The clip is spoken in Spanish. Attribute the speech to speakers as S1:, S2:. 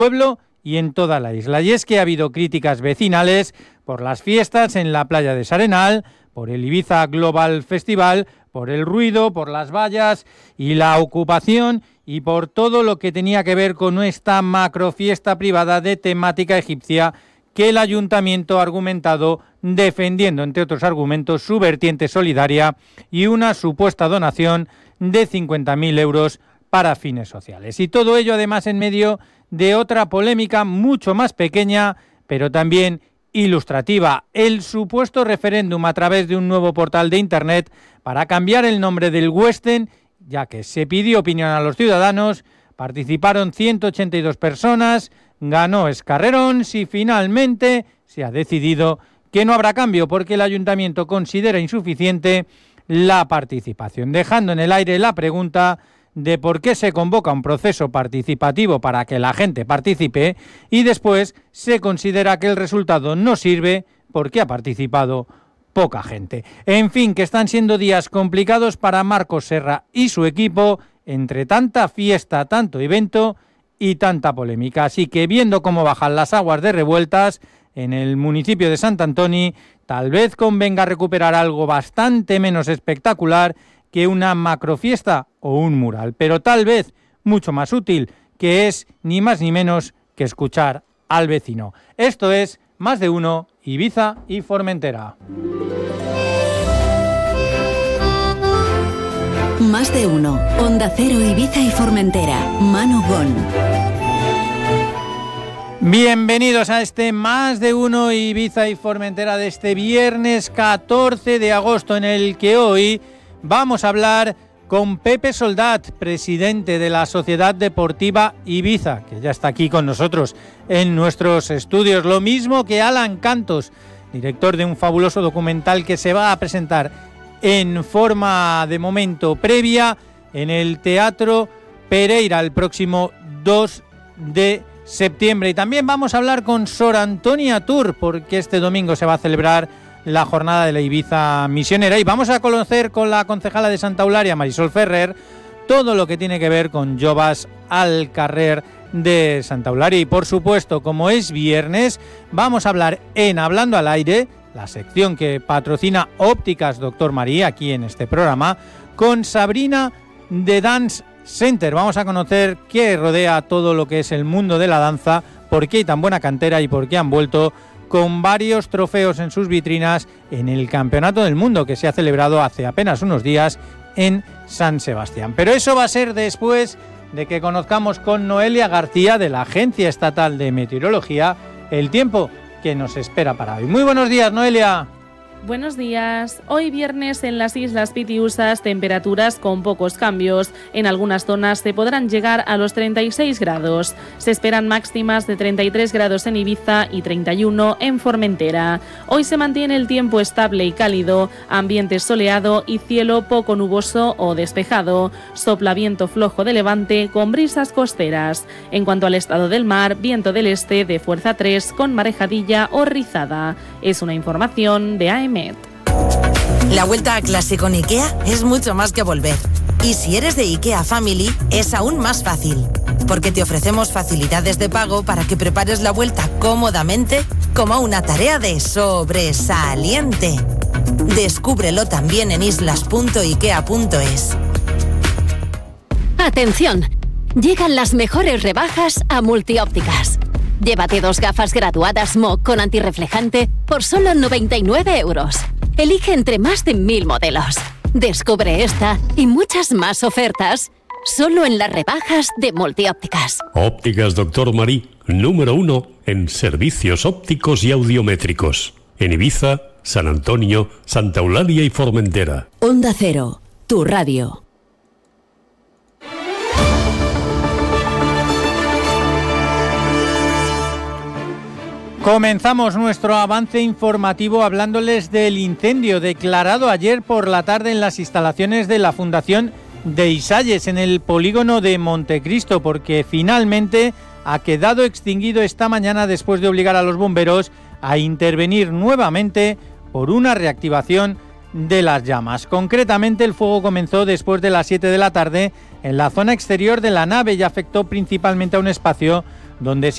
S1: pueblo y en toda la isla. Y es que ha habido críticas vecinales por las fiestas en la playa de Sarenal, por el Ibiza Global Festival, por el ruido, por las vallas y la ocupación y por todo lo que tenía que ver con esta macrofiesta privada de temática egipcia que el ayuntamiento ha argumentado defendiendo, entre otros argumentos, su vertiente solidaria y una supuesta donación de 50.000 euros para fines sociales. Y todo ello además en medio de otra polémica mucho más pequeña, pero también ilustrativa, el supuesto referéndum a través de un nuevo portal de internet para cambiar el nombre del West End, ya que se pidió opinión a los ciudadanos, participaron 182 personas, ganó Escarrerons y finalmente se ha decidido que no habrá cambio porque el ayuntamiento considera insuficiente la participación, dejando en el aire la pregunta de por qué se convoca un proceso participativo para que la gente participe y después se considera que el resultado no sirve porque ha participado poca gente. En fin, que están siendo días complicados para Marcos Serra y su equipo entre tanta fiesta, tanto evento y tanta polémica. Así que viendo cómo bajan las aguas de revueltas en el municipio de Sant Antoni, tal vez convenga recuperar algo bastante menos espectacular que una macrofiesta o un mural, pero tal vez mucho más útil, que es ni más ni menos que escuchar al vecino. Esto es Más de Uno, Ibiza y Formentera.
S2: Más de Uno, Onda Cero, Ibiza y Formentera, Manu Gon.
S1: Bienvenidos a este Más de Uno, Ibiza y Formentera de este viernes 14 de agosto, en el que hoy vamos a hablar con Pepe Soldat, presidente de la Sociedad Deportiva Ibiza, que ya está aquí con nosotros en nuestros estudios, lo mismo que Alan Cantos, director de un fabuloso documental que se va a presentar en forma de momento previa en el Teatro Pereira el próximo 2 de septiembre. Y también vamos a hablar con Sor Antonia Tour, porque este domingo se va a celebrar la jornada de la Ibiza misionera y vamos a conocer con la concejala de Santa Eulalia, Marisol Ferrer, todo lo que tiene que ver con Joves al Carrer de Santa Eulalia. Y por supuesto, como es viernes, vamos a hablar en Hablando al Aire, la sección que patrocina Ópticas Doctor María aquí en este programa, con Sabrina de Dance Center. Vamos a conocer qué rodea todo lo que es el mundo de la danza, por qué hay tan buena cantera y por qué han vuelto con varios trofeos en sus vitrinas en el Campeonato del Mundo que se ha celebrado hace apenas unos días en San Sebastián. Pero eso va a ser después de que conozcamos con Noelia García de la Agencia Estatal de Meteorología el tiempo que nos espera para hoy. Muy buenos días, Noelia.
S3: Buenos días. Hoy viernes en las Islas Pitiusas temperaturas con pocos cambios. En algunas zonas se podrán llegar a los 36 grados. Se esperan máximas de 33 grados en Ibiza y 31 en Formentera. Hoy se mantiene el tiempo estable y cálido, ambiente soleado y cielo poco nuboso o despejado. Sopla viento flojo de levante con brisas costeras. En cuanto al estado del mar, viento del este de fuerza 3 con marejadilla o rizada. Es una información de AEMET.
S4: La vuelta a clase con IKEA es mucho más que volver. Y si eres de IKEA Family, es aún más fácil. Porque te ofrecemos facilidades de pago para que prepares la vuelta cómodamente como una tarea de sobresaliente. Descúbrelo también en islas.ikea.es.
S2: Atención, llegan las mejores rebajas a Multiópticas. Llévate 2 gafas graduadas MOC con antirreflejante por solo 99 euros. Elige entre más de 1000 modelos. Descubre esta y muchas más ofertas solo en las rebajas de Multiópticas.
S5: Ópticas Doctor Marí, número 1 en servicios ópticos y audiométricos. En Ibiza, San Antonio, Santa Eulalia y Formentera.
S2: Onda Cero, tu radio.
S1: Comenzamos nuestro avance informativo hablándoles del incendio declarado ayer por la tarde en las instalaciones de la Fundación de Isalles en el polígono de Montecristo, porque finalmente ha quedado extinguido esta mañana después de obligar a los bomberos a intervenir nuevamente por una reactivación de las llamas. Concretamente, el fuego comenzó después de las 7 de la tarde en la zona exterior de la nave y afectó principalmente a un espacio donde se